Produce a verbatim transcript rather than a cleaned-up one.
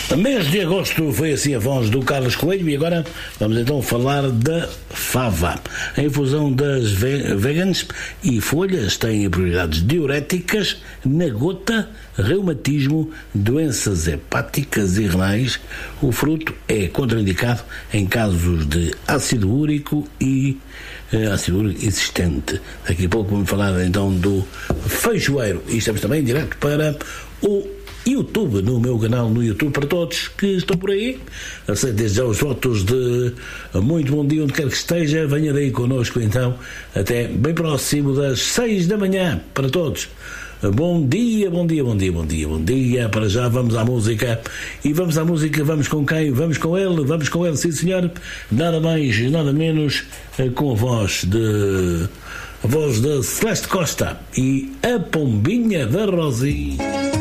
Mês de agosto foi assim a voz do Carlos Coelho e agora vamos então falar da fava. A infusão das vegans e folhas tem propriedades diuréticas na gota, reumatismo, doenças hepáticas e renais. O fruto é contraindicado em casos de ácido úrico e uh, ácido úrico existente. Daqui a pouco vamos falar então do feijoeiro e estamos também direto para o YouTube, no meu canal no YouTube, para todos que estão por aí. Aceito desde já os votos de muito bom dia onde quer que esteja. Venha daí connosco então até bem próximo das seis da manhã para todos. Bom dia, bom dia, bom dia, bom dia, bom dia. Para já vamos à música. E vamos à música, vamos com quem? Vamos com ele, vamos com ele, sim senhor. Nada mais, nada menos, com a voz de a voz de Celeste Costa e a pombinha da Rosinha.